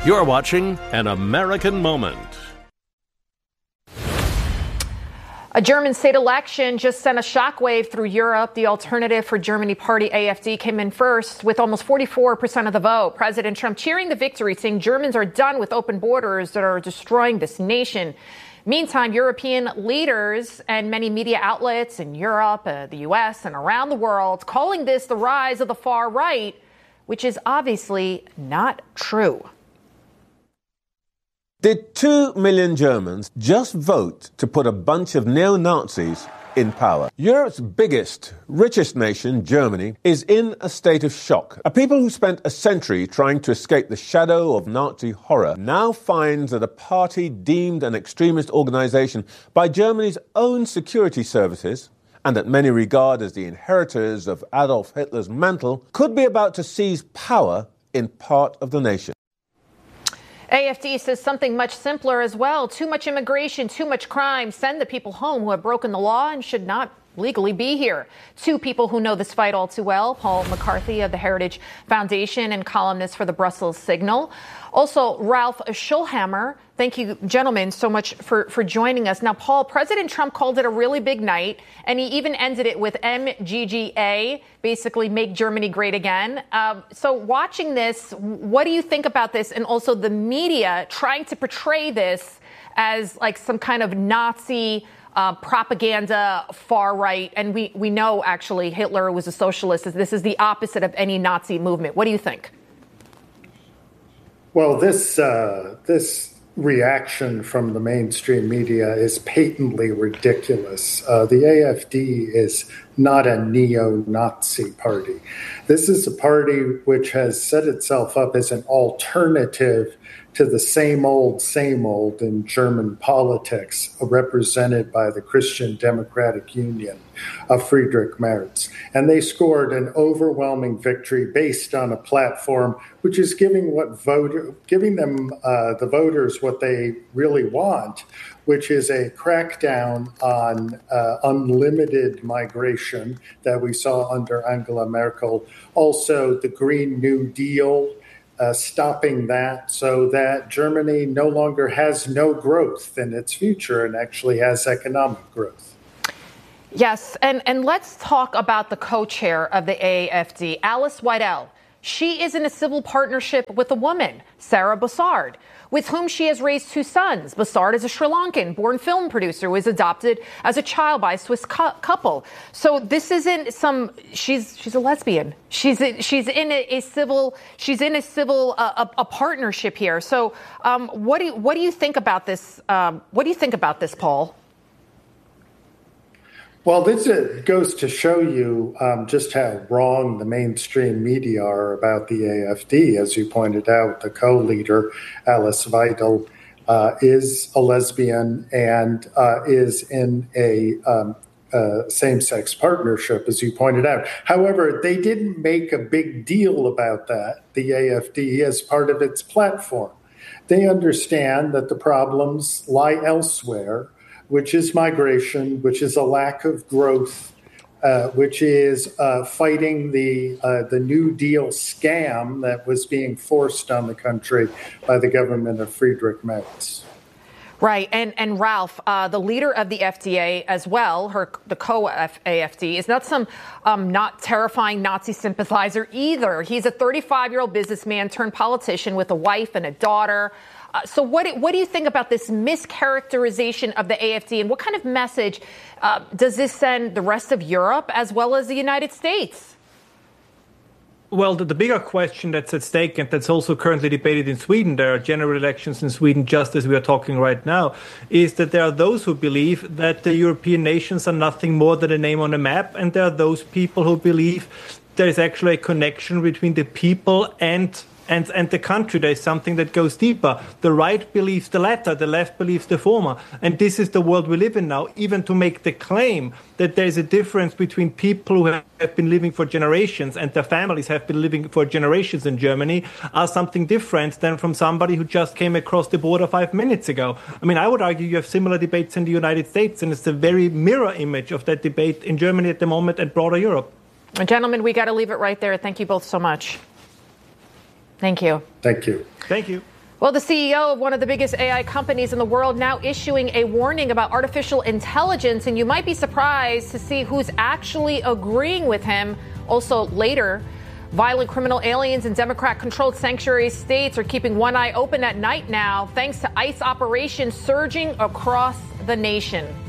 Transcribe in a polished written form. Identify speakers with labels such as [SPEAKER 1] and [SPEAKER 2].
[SPEAKER 1] You're watching An American Moment.
[SPEAKER 2] A German state election just sent a shockwave through Europe. The Alternative for Germany party, AfD, came in first with almost 44% of the vote. President Trump cheering the victory, saying Germans are done with open borders that are destroying this nation. Meantime, European leaders and many media outlets in Europe, the U.S., and around the world calling this the rise of the far right, which is obviously not true.
[SPEAKER 3] Did 2 million Germans just vote to put a bunch of neo-Nazis in power? Europe's biggest, richest nation, Germany, is in a state of shock. A people who spent a century trying to escape the shadow of Nazi horror now finds that a party deemed an extremist organization by Germany's own security services, and that many regard as the inheritors of Adolf Hitler's mantle, could be about to seize power in part of the nation.
[SPEAKER 2] AfD says something much simpler as well. Too much immigration, too much crime. Send the people home who have broken the law and should not legally be here. Two people who know this fight all too well, Paul McCarthy of the Heritage Foundation and columnist for the Brussels Signal. Also, Ralph Schulhammer. Thank you, gentlemen, so much for joining us. Now, Paul, President Trump called it a really big night, and he even ended it with MGGA, basically make Germany great again. So watching this, what do you think about this? And also the media trying to portray this as like some kind of Nazi propaganda, far right. And we know, actually, Hitler was a socialist. This is the opposite of any Nazi movement. What do you think?
[SPEAKER 4] Well, this reaction from the mainstream media is patently ridiculous. The AfD is not a neo-Nazi party. This is a party which has set itself up as an alternative to the same old in German politics, represented by the Christian Democratic Union of Friedrich Merz. And they scored an overwhelming victory based on a platform which is giving them the voters what they really want, which is a crackdown on unlimited migration that we saw under Angela Merkel. Also, the Green New Deal, stopping that so that Germany no longer has no growth in its future and actually has economic growth.
[SPEAKER 2] Yes, and let's talk about the co-chair of the AfD, Alice Weidel. She is in a civil partnership with a woman, Sarah Bossard, with whom she has raised 2 sons. Bossard is a Sri Lankan-born film producer who was adopted as a child by a Swiss couple. So this isn't she's a lesbian. She's in a civil partnership here. So what do you think about this? What do you think about this, Paul?
[SPEAKER 4] Well, this goes to show you just how wrong the mainstream media are about the AfD. As you pointed out, the co-leader, Alice Weidel, is a lesbian and is in a same-sex partnership, as you pointed out. However, they didn't make a big deal about that, the AfD, as part of its platform. They understand that the problems lie elsewhere, which is migration, which is a lack of growth, which is fighting the New Deal scam that was being forced on the country by the government of Friedrich Merz.
[SPEAKER 2] Right. And Ralph, the leader of the FDA as well, the co-AfD, is not some not terrifying Nazi sympathizer either. He's a 35-year-old businessman turned politician with a wife and a daughter. So what do you think about this mischaracterization of the AfD, and what kind of message does this send the rest of Europe as well as the United States?
[SPEAKER 5] Well, the bigger question that's at stake, and that's also currently debated in Sweden, there are general elections in Sweden just as we are talking right now, is that there are those who believe that the European nations are nothing more than a name on a map, and there are those people who believe there is actually a connection between the people and the country. There is something that goes deeper. The right believes the latter, the left believes the former. And this is the world we live in now. Even to make the claim that there is a difference between people who have been living for generations and their families have been living for generations in Germany are something different than from somebody who just came across the border 5 minutes ago. I mean, I would argue you have similar debates in the United States, and it's the very mirror image of that debate in Germany at the moment and broader Europe.
[SPEAKER 2] Gentlemen, we got to leave it right there. Thank you both so much. Thank you.
[SPEAKER 4] Thank you.
[SPEAKER 5] Thank you.
[SPEAKER 2] Well, Well, the CEO of one of the biggest AI companies in the world now issuing a warning about artificial intelligence, and you might be surprised to see who's actually agreeing with him. Also later, violent criminal aliens in Democrat-controlled sanctuary states are keeping one eye open at night now, thanks to ICE operations surging across the nation.